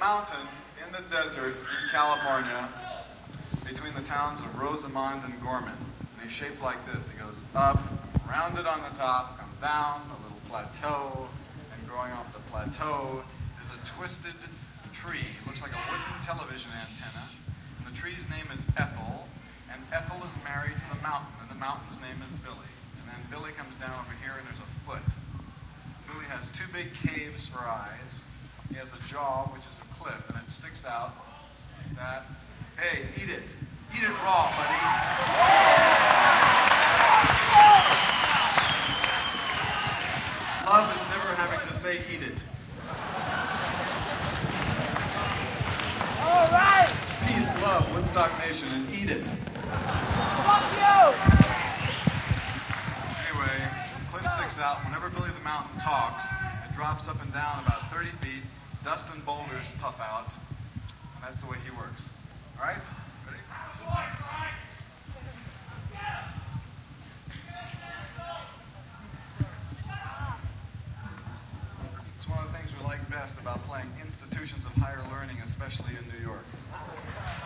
mountain in the desert in California between the towns of Rosamond and Gorman. And he's shaped like this. He goes up, rounded on the top, comes down, a little plateau, and growing off the plateau is a twisted tree. It looks like a wooden television antenna. And the tree's name is Ethel, and Ethel is married to the mountain, and the mountain's name is Billy. And then Billy comes down over here, and there's a foot. Billy has two big caves for eyes. He has a jaw, which is a clip, and it sticks out. That, hey, eat it. Eat it raw, buddy. Love is never having to say eat it. All right. Peace, love, Woodstock Nation, and eat it. Fuck you. Anyway, clip sticks out. Whenever Billy the Mountain talks, it drops up and down about 30 feet. Dust and boulders puff out. And that's the way he works. All right? Ready? It's one of the things we like best about playing institutions of higher learning, especially in New York.